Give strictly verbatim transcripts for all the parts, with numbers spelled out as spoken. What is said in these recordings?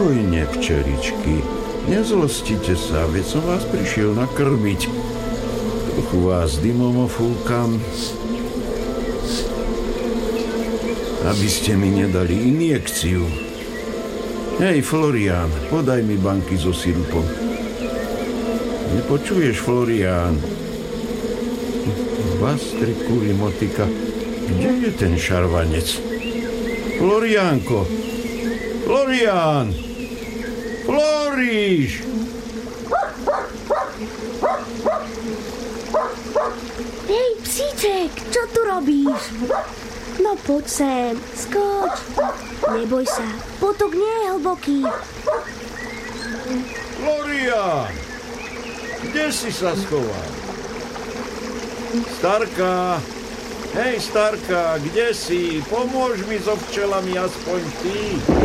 Pokojne, včeličky. Nezlostite sa, veď som vás prišiel nakrmiť. Trochu vás dymom ofúkam, aby ste mi nedali injekciu. Hej, Florián, podaj mi banky so sirupom. Nepočuješ, Florián? Bastrikuli motika, kde je ten šarvanec? Floriánko! Florián! Floríš! Hej, psíček, čo tu robíš? No poď sem, skoč. Neboj sa, potok nie je hlboký. Florián! Kde si sa schoval? Starka! Hej, Starka, kde si? Pomôž mi so včelami aspoň ty.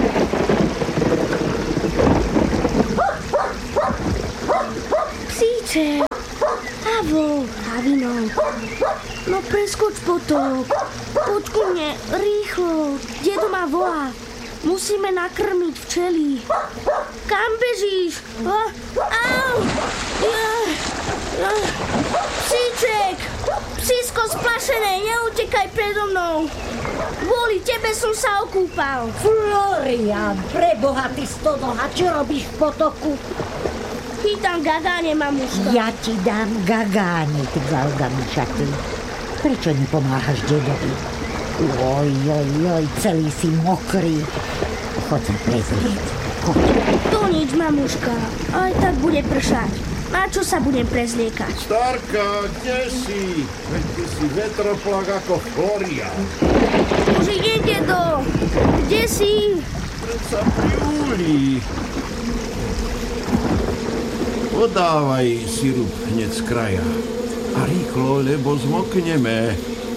Psíček! Havo, Havino. No preskoč potok. Poď ku mne, rýchlo. Dedo ma volá. Musíme nakrmiť včely. Kam bežíš? A, au! Ja, ja. Psíček! Psísko splašené, neutekaj predo mnou. Kvôli tebe som sa okúpal. Florián, preboha, ty stonoha, čo robíš v potoku? Chytám gagáne, mamuška. Ja ti dám gagáne, ty galgamišatý. Prečo nepomáhaš dedovi? Oj, oj, oj, celý si mokrý. Choď sa prezrieť, choď. To nič, mamuška. Aj tak bude pršať. Na čo sa budem prezliekať? Starka, kde si? Veď ty si vetroplak ako Florián. Už idem, dedo. Kde si? Predsa pri úli. Podávaj sirup hneď z kraja. A rýchlo, lebo zmokneme.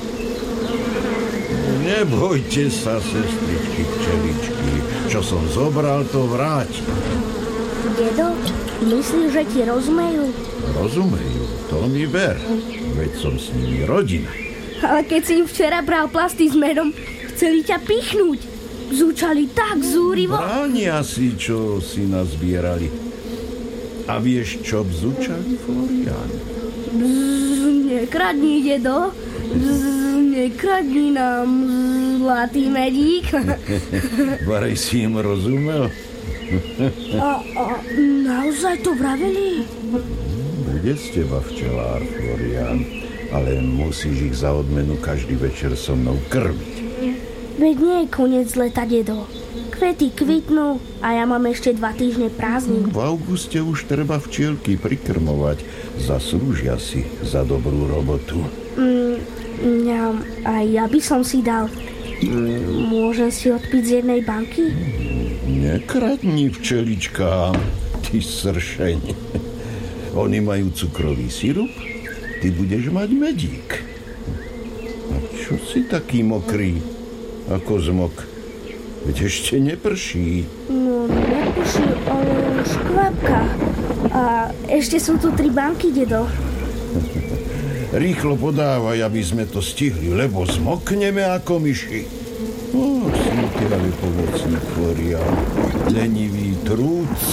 Nebojte sa, sestričky včeličky. Čo som zobral, to vráť. Dedo, myslíš, že ti rozumejú? Rozumejú, to mi ver. Veď som s nimi rodina. Ale keď si im včera bral plasty s medom, chceli ťa pichnúť. Zúčali tak zúrivo. Bránia si, čo si nazbierali. A vieš, čo bzúčali, Florián? Bzz, nekradni, dedo. Bzz, nekradni nám zlatý medík. Varej si im rozumel? A, a naozaj to vraveli? Bude z teba včelár, Florián, ale musíš ich za odmenu každý večer so mnou krmiť. Veď nie je koniec leta, dedo. Kvety kvitnú a ja mám ešte dva týždne prázdnin. V auguste už treba včielky prikrmovať. Zaslúžia si za dobrú robotu. Mm, ja, aj ja by som si dal. Mm, môžem si odpiť z jednej banky? Nekradni včeličkám, ty sršeň. Oni majú cukrový sirup, ty budeš mať medík. A čo si taký mokrý, ako zmok? Veď ešte neprší. No, neprší, ale škvábka. A ešte sú tu tri banky, dedo. Rýchlo podávaj, aby sme to stihli, lebo zmokneme ako myši. O, si ty ale pomocný, Florián. Lenivý trúc.